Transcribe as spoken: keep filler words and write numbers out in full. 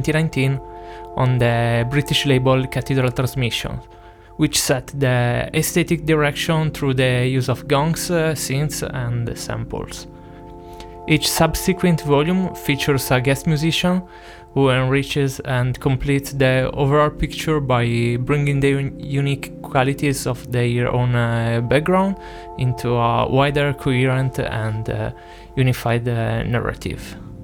twenty nineteen on the British label Cathedral Transmissions, which set the aesthetic direction through the use of gongs, uh, synths, and samples. Each subsequent volume features a guest musician who enriches and completes the overall picture by bringing the un- unique qualities of their own uh, background into a wider, coherent, and uh, unified uh, narrative.